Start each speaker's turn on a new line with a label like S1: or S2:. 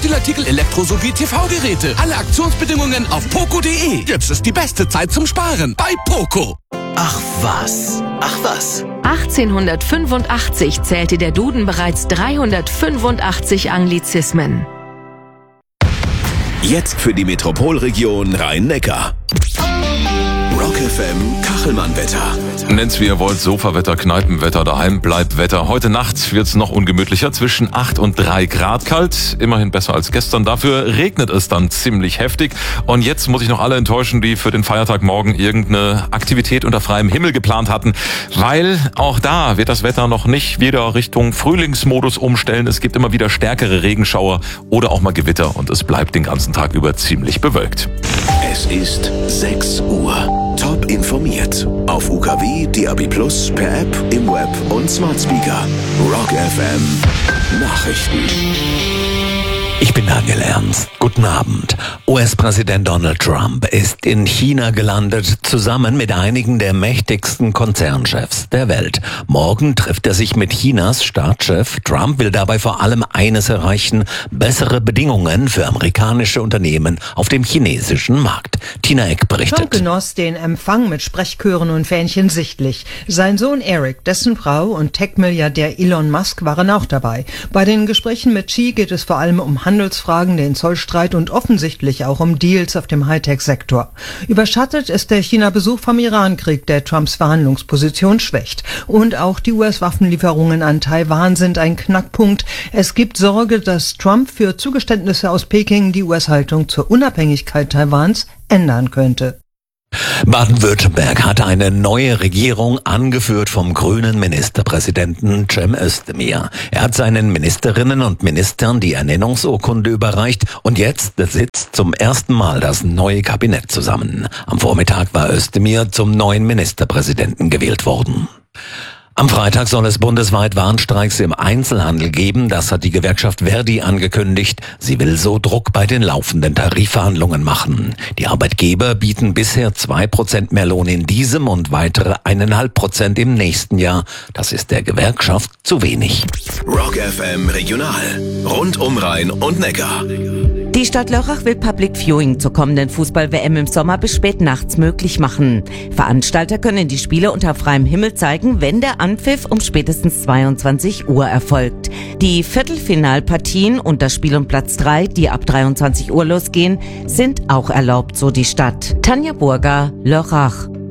S1: Spielartikel, Elektro- sowie TV-Geräte. Alle Aktionsbedingungen auf poco.de. Jetzt ist die beste Zeit zum Sparen bei Poco.
S2: Ach was.
S3: 1885 zählte der Duden bereits 385 Anglizismen.
S2: Jetzt für die Metropolregion Rhein-Neckar. Rock FM Kachelmann-Wetter.
S4: Nennt's wie ihr wollt, Sofawetter, Kneipenwetter, daheim bleibt Wetter. Heute Nacht wird's noch ungemütlicher, zwischen 8 und 3 Grad kalt. Immerhin besser als gestern. Dafür regnet es dann ziemlich heftig. Und jetzt muss ich noch alle enttäuschen, die für den Feiertag morgen irgendeine Aktivität unter freiem Himmel geplant hatten. Weil auch da wird das Wetter noch nicht wieder Richtung Frühlingsmodus umstellen. Es gibt immer wieder stärkere Regenschauer oder auch mal Gewitter. Und es bleibt den ganzen Tag über ziemlich bewölkt.
S2: Es ist 6 Uhr. Top informiert. Auf UKW, DAB+, per App, im Web und Smart Speaker. Rock FM Nachrichten.
S5: Ich bin Daniel Ernst. Guten Abend. US-Präsident Donald Trump ist in China gelandet, zusammen mit einigen der mächtigsten Konzernchefs der Welt. Morgen trifft er sich mit Chinas Staatschef. Trump will dabei vor allem eines erreichen: bessere Bedingungen für amerikanische Unternehmen auf dem chinesischen Markt. Tina Eck berichtet.
S6: Trump genoss den Empfang mit Sprechchören und Fähnchen sichtlich. Sein Sohn Eric, dessen Frau und Tech-Milliardär Elon Musk waren auch dabei. Bei den Gesprächen mit Xi geht es vor allem um Handelsfragen, den Zollstreit und offensichtlich auch um Deals auf dem Hightech-Sektor. Überschattet ist der China-Besuch vom Irankrieg, der Trumps Verhandlungsposition schwächt. Und auch die US-Waffenlieferungen an Taiwan sind ein Knackpunkt. Es gibt Sorge, dass Trump für Zugeständnisse aus Peking die US-Haltung zur Unabhängigkeit Taiwans ändern könnte.
S5: Baden-Württemberg hatte eine neue Regierung, angeführt vom grünen Ministerpräsidenten Cem Özdemir. Er hat seinen Ministerinnen und Ministern die Ernennungsurkunde überreicht und jetzt sitzt zum ersten Mal das neue Kabinett zusammen. Am Vormittag war Özdemir zum neuen Ministerpräsidenten gewählt worden. Am Freitag soll es bundesweit Warnstreiks im Einzelhandel geben. Das hat die Gewerkschaft Verdi angekündigt. Sie will so Druck bei den laufenden Tarifverhandlungen machen. Die Arbeitgeber bieten bisher 2% mehr Lohn in diesem und weitere 1,5% im nächsten Jahr. Das ist der Gewerkschaft zu wenig.
S2: Rock FM Regional. Rund um Rhein und Neckar.
S7: Die Stadt Lörrach will Public Viewing zur kommenden Fußball-WM im Sommer bis spät nachts möglich machen. Veranstalter können die Spiele unter freiem Himmel zeigen, wenn der Anpfiff um spätestens 22 Uhr erfolgt. Die Viertelfinalpartien und das Spiel um Platz 3, die ab 23 Uhr losgehen, sind auch erlaubt, so die Stadt. Tanja Burger, Lörrach.